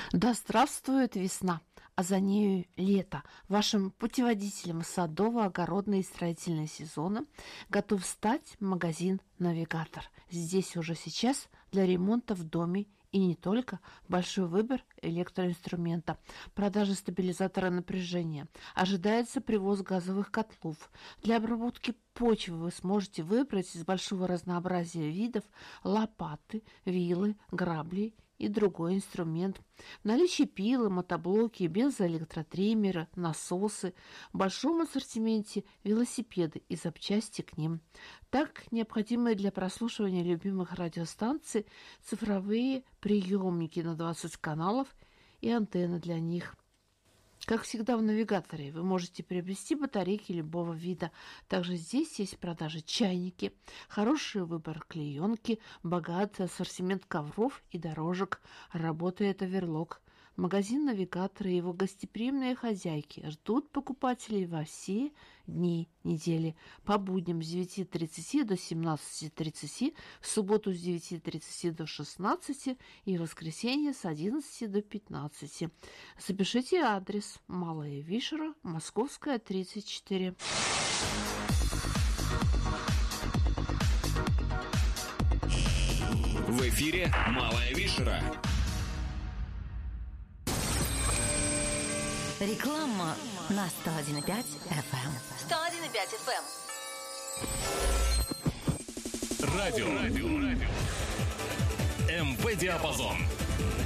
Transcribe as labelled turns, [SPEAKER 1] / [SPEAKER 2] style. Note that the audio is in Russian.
[SPEAKER 1] Да здравствует весна, а за нею лето. Вашим путеводителем садово, огородного и строительного сезона готов стать магазин «Навигатор». Здесь уже сейчас для ремонта в доме и не только большой выбор электроинструмента, продажа стабилизатора напряжения. Ожидается привоз газовых котлов. Для обработки почвы вы сможете выбрать из большого разнообразия видов лопаты, вилы, грабли и другой инструмент. В наличии пилы, мотоблоки, бензоэлектротриммеры, насосы, в большом ассортименте велосипеды и запчасти к ним. Так, необходимые для прослушивания любимых радиостанций цифровые приемники на 20 каналов и антенны для них. Как всегда в «Навигаторе» вы можете приобрести батарейки любого вида. Также здесь есть в продаже чайники, хороший выбор клеенки, богатый ассортимент ковров и дорожек. Работает оверлок. Магазин «Навигатор» и его гостеприимные хозяйки ждут покупателей во все дни недели. По будням с 9:30 до 17:30, в субботу с 9:30 до 16 и в воскресенье с 11 до 15. Запишите адрес: Малая Вишера, Московская, 34.
[SPEAKER 2] В эфире «Малая Вишера».
[SPEAKER 3] Реклама на 101,5 FM.
[SPEAKER 4] 101,5 FM.
[SPEAKER 2] Радио. МП-диапазон.